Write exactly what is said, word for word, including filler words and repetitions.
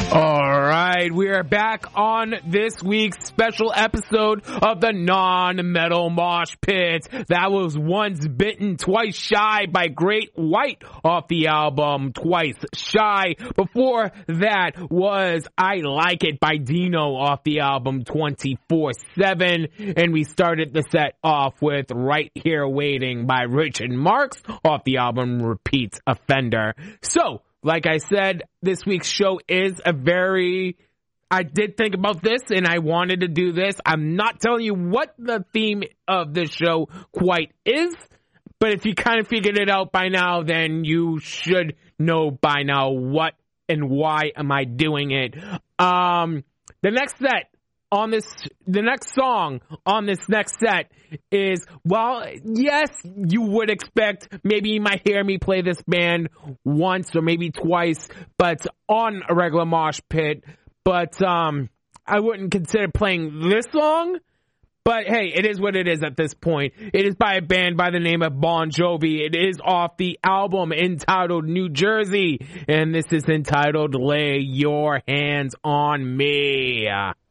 All right, we are back on this week's special episode of the Non-Metal Mosh Pit. That was Once Bitten, Twice Shy by Great White off the album Twice Shy. Before that was I Like It by Dino off the album twenty-four seven. And we started the set off with Right Here Waiting by Richard Marx off the album Repeat Offender. So, like I said, this week's show is a very, I did think about this and I wanted to do this. I'm not telling you what the theme of this show quite is, but if you kind of figured it out by now, then you should know by now what and why am I doing it. Um, the next set on this, the next song on this next set is, well, yes, you would expect maybe you might hear me play this band once or maybe twice, but on a regular mosh pit, but um, I wouldn't consider playing this song. But hey, it is what it is at this point. It is by a band by the name of Bon Jovi. It is off the album entitled New Jersey, and this is entitled Lay Your Hands on Me.